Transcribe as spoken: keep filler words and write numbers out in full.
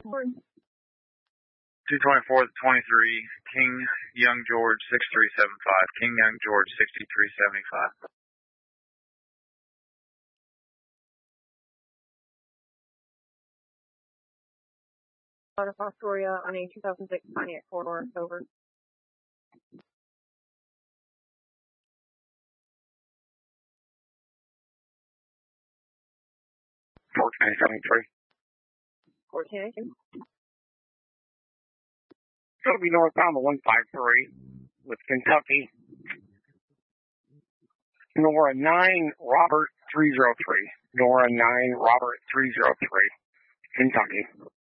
two twenty-four to twenty-three, King Young George six three seven five, King Young George sixty-three seventy-five. Out of Astoria on a two thousand six Pontiac four-door, over. fourteen seventy-three. fourteen eighty-two. It's going to be northbound the one five three with Kentucky. Nora nine, Robert three oh three. Nora nine, Robert three oh three. Kentucky.